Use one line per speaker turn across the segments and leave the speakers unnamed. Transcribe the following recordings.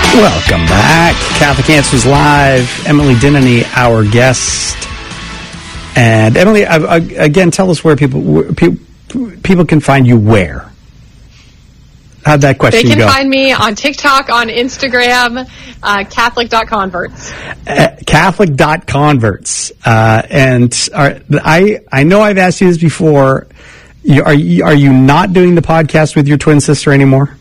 Welcome back. Catholic Answers Live. Emily Denneny, our guest. And Emily, again, tell us where people can find you where. How'd that question go?
They can find me on TikTok, on Instagram, Catholic.converts.
Catholic.converts. And I know I've asked you this before. Are you not doing the podcast with your twin sister anymore?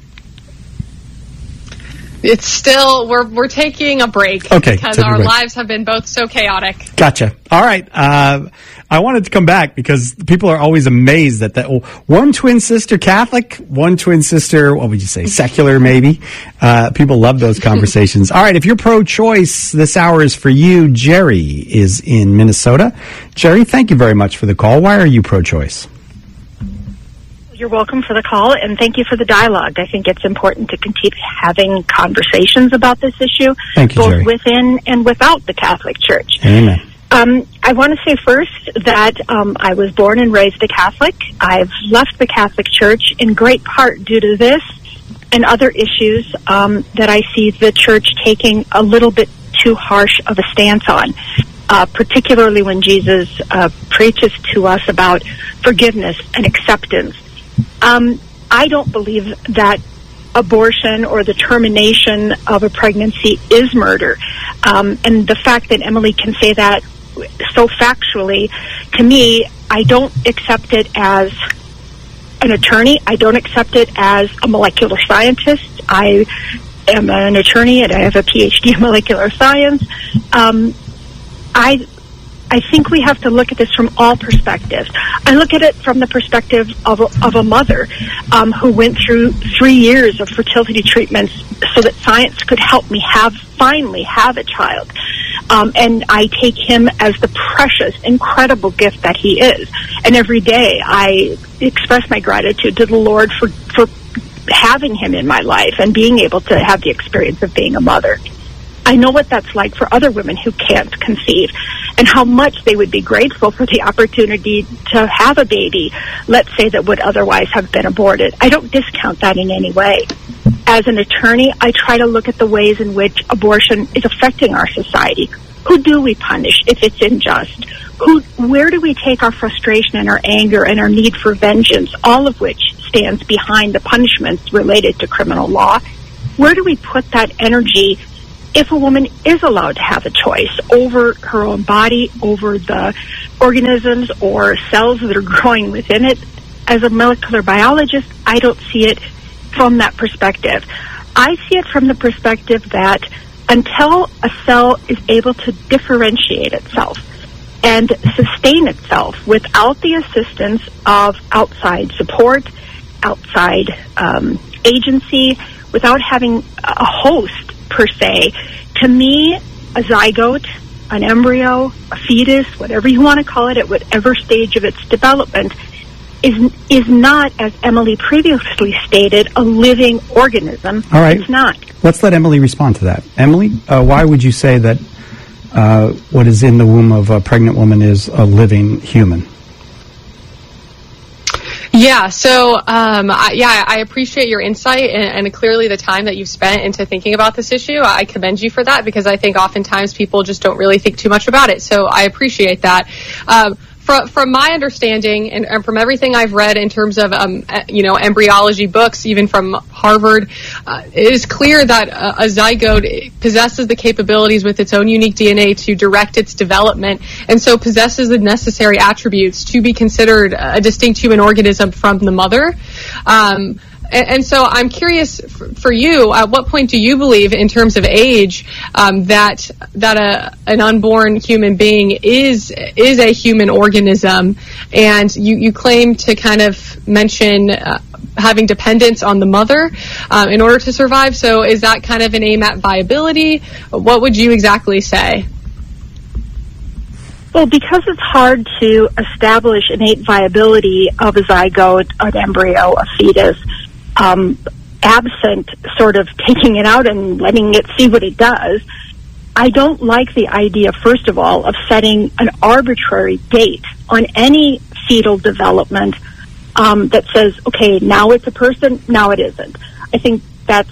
It's still, we're taking a break.
Okay.
Because our lives have been both so chaotic.
Gotcha. All right. I wanted to come back because people are always amazed that one twin sister Catholic, one twin sister, what would you say, secular maybe? People love those conversations. All right. If you're pro-choice, this hour is for you. Jerry is in Minnesota. Jerry, thank you very much for the call. Why are you pro-choice?
You're welcome for the call, and thank you for the dialogue. I think it's important to continue having conversations about this issue,
thank you,
both
Jerry.
Within and without the Catholic Church.
Amen.
I want to say first that I was born and raised a Catholic. I've left the Catholic Church in great part due to this and other issues that I see the Church taking a little bit too harsh of a stance on. Particularly when Jesus preaches to us about forgiveness and acceptance. I don't believe that abortion or the termination of a pregnancy is murder. And the fact that Emily can say that so factually, to me, I don't accept it as an attorney. I don't accept it as a molecular scientist. I am an attorney and I have a PhD in molecular science. I think we have to look at this from all perspectives. I look at it from the perspective of a mother who went through 3 years of fertility treatments so that science could help me finally have a child. And I take him as the precious, incredible gift that he is. And every day I express my gratitude to the Lord for having him in my life and being able to have the experience of being a mother. I know what that's like for other women who can't conceive and how much they would be grateful for the opportunity to have a baby, let's say, that would otherwise have been aborted. I don't discount that in any way. As an attorney, I try to look at the ways in which abortion is affecting our society. Who do we punish if it's unjust? Where do we take our frustration and our anger and our need for vengeance, all of which stands behind the punishments related to criminal law? Where do we put that energy if a woman is allowed to have a choice over her own body, over the organisms or cells that are growing within it? As a molecular biologist, I don't see it from that perspective. I see it from the perspective that until a cell is able to differentiate itself and sustain itself without the assistance of outside support, outside agency, without having a host per se, to me, a zygote, an embryo, a fetus, whatever you want to call it, at whatever stage of its development, is not, as Emily previously stated, a living organism.
All right.
It's not.
Let's let Emily respond to that. Emily, why would you say that what is in the womb of a pregnant woman is a living human?
Yeah, so I appreciate your insight and clearly the time that you've spent into thinking about this issue. I commend you for that because I think oftentimes people just don't really think too much about it. So I appreciate that. From my understanding and from everything I've read in terms of embryology books, even from Harvard, it is clear that a zygote possesses the capabilities with its own unique DNA to direct its development, and so possesses the necessary attributes to be considered a distinct human organism from the mother. And so I'm curious for you, at what point do you believe in terms of age that an unborn human being is a human organism? And you claim to kind of mention having dependence on the mother in order to survive. So is that kind of an aim at viability? What would you exactly say?
Well, because it's hard to establish innate viability of a zygote, an embryo, a fetus, absent sort of taking it out and letting it see what it does, I don't like the idea, first of all, of setting an arbitrary date on any fetal development that says, okay, now it's a person, now it isn't. I think that's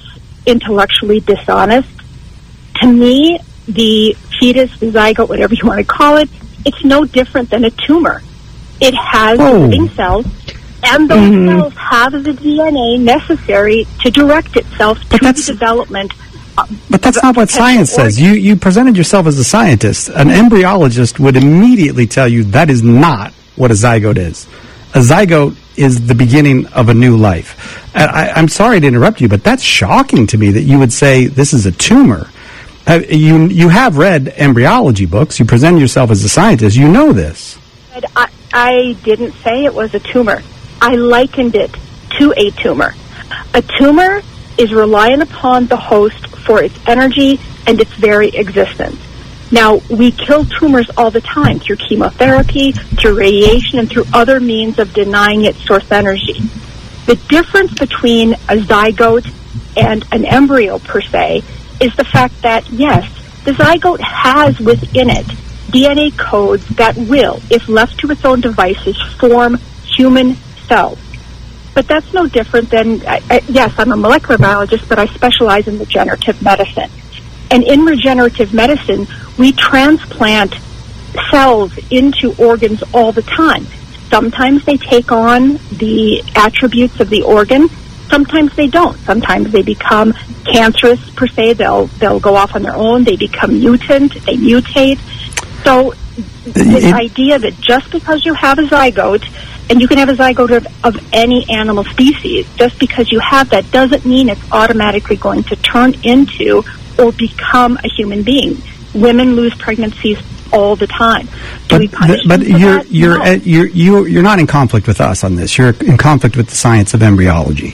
intellectually dishonest. To me, the fetus, the zygote, whatever you want to call it, it's no different than a tumor. It has living cells, and those cells have the DNA necessary to direct itself to the development.
But that's not what science says. You presented yourself as a scientist. An embryologist would immediately tell you that is not what a zygote is. A zygote is the beginning of a new life. I'm sorry to interrupt you, but that's shocking to me that you would say this is a tumor. You have read embryology books. You present yourself as a scientist. You know this.
I didn't say it was a tumor. I likened it to a tumor. A tumor is reliant upon the host for its energy and its very existence. Now, we kill tumors all the time through chemotherapy, through radiation, and through other means of denying its source energy. The difference between a zygote and an embryo, per se, is the fact that, yes, the zygote has within it DNA codes that will, if left to its own devices, form human cells. But that's no different than, yes, I'm a molecular biologist, but I specialize in regenerative medicine. And in regenerative medicine, we transplant cells into organs all the time. Sometimes they take on the attributes of the organ. Sometimes they don't. Sometimes they become cancerous, per se. They'll go off on their own. They become mutant. They mutate. So this idea that just because you have a zygote, and you can have a zygote of any animal species, just because you have that doesn't mean it's automatically going to turn into or become a human being. Women lose pregnancies all the time. Do we punish them for that?
You're not in conflict with us on this. You're in conflict with the science of embryology.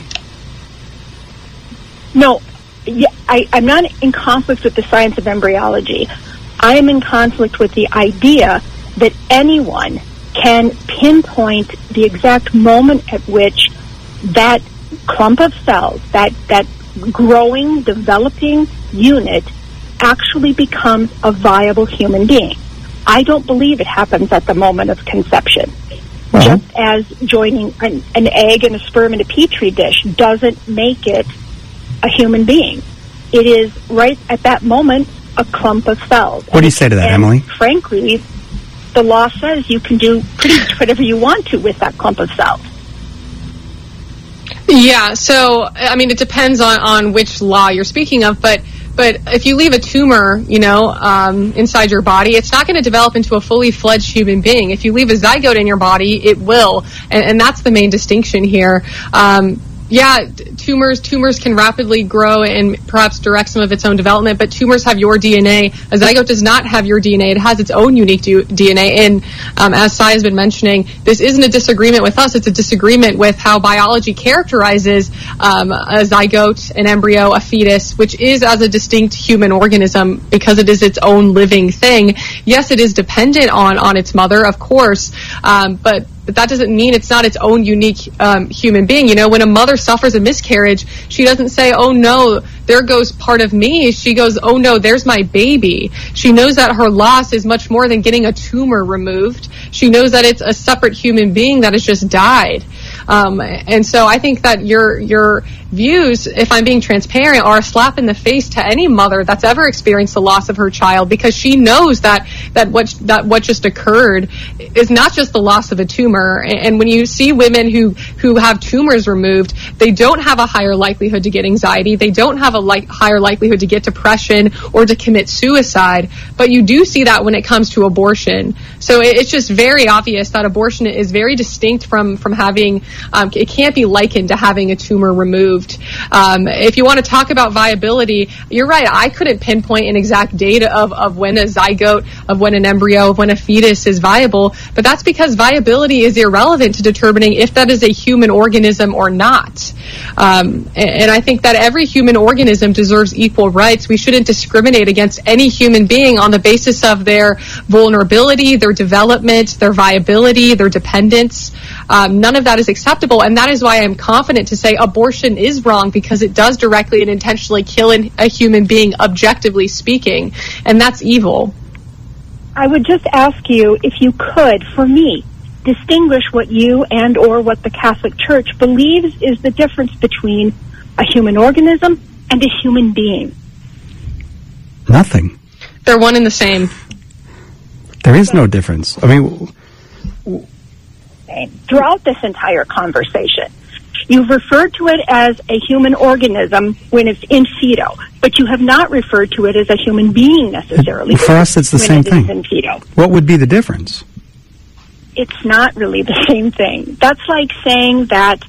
No, I'm not in conflict with the science of embryology. I am in conflict with the idea that anyone can pinpoint the exact moment at which that clump of cells, that growing, developing unit actually becomes a viable human being. I don't believe it happens at the moment of conception. Just as joining an egg and a sperm in a petri dish doesn't make it a human being. It is right at that moment a clump of cells.
What do you say to that, Emily?
Frankly, the law says you can do pretty much whatever you want to with that clump of cells.
Yeah, so, I mean, it depends on which law you're speaking of, but if you leave a tumor, inside your body, it's not going to develop into a fully fledged human being. If you leave a zygote in your body, it will, and that's the main distinction here. Tumors can rapidly grow and perhaps direct some of its own development, but tumors have your DNA. A zygote does not have your DNA. It has its own unique DNA. And as Sai has been mentioning, this isn't a disagreement with us. It's a disagreement with how biology characterizes a zygote, an embryo, a fetus, which is as a distinct human organism because it is its own living thing. Yes, it is dependent on its mother, of course, but that doesn't mean it's not its own unique human being. When a mother suffers a miscarriage, she doesn't say, oh no, there goes part of me. She goes, oh no, there's my baby. She knows that her loss is much more than getting a tumor removed. She knows that it's a separate human being that has just died. And so I think that your views, if I'm being transparent, are a slap in the face to any mother that's ever experienced the loss of her child, because she knows that what just occurred is not just the loss of a tumor. And when you see women who have tumors removed, they don't have a higher likelihood to get anxiety. They don't have a higher likelihood to get depression or to commit suicide. But you do see that when it comes to abortion. So it's just very obvious that abortion is very distinct from having, it can't be likened to having a tumor removed. If you want to talk about viability, you're right. I couldn't pinpoint an exact date of when a zygote, of when an embryo, of when a fetus is viable, but that's because viability is irrelevant to determining if that is a human organism or not. And I think that every human organism deserves equal rights. We shouldn't discriminate against any human being on the basis of their vulnerability, their development, their viability, their dependence. None of that is acceptable, and that is why I'm confident to say abortion is wrong, because it does directly and intentionally kill a human being, objectively speaking, and that's evil.
I would just ask you, if you could, for me, distinguish what you and or what the Catholic Church believes is the difference between a human organism and a human being?
Nothing.
They're one and the same.
There is no difference. I mean,
throughout this entire conversation, you've referred to it as a human organism when it's in feto, but you have not referred to it as a human being necessarily.
For us, it's the same thing.
In feto.
What would be the difference?
It's not really the same thing. That's like saying that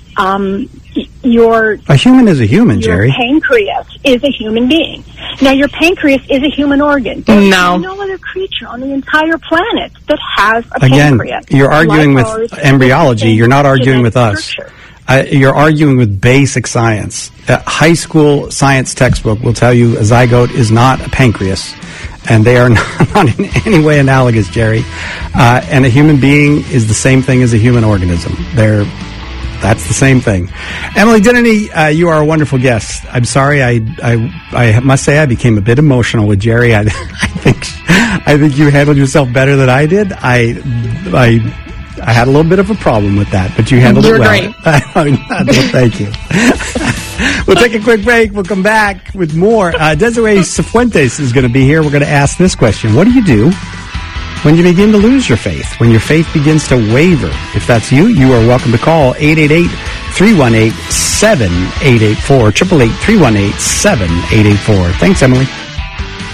a human is a human, Jerry.
Your pancreas is a human being. Now, your pancreas is a human organ. There's no other creature on the entire planet that has a pancreas.
Again, you're arguing with embryology. You're not arguing with us. You're arguing with basic science. A high school science textbook will tell you a zygote is not a pancreas, and they are not in any way analogous, Jerry. And a human being is the same thing as a human organism. That's the same thing. Emily Denneny, you are a wonderful guest. I'm sorry, I must say I became a bit emotional with Jerry. I think you handled yourself better than I did. I had a little bit of a problem with that, but you handled it well.
You're great.
Well, thank you. We'll take a quick break. We'll come back with more. Desiree Cifuentes is going to be here. We're going to ask this question. What do you do when you begin to lose your faith, when your faith begins to waver? If that's you, you are welcome to call 888-318-7884, 888-318-7884. Thanks, Emily.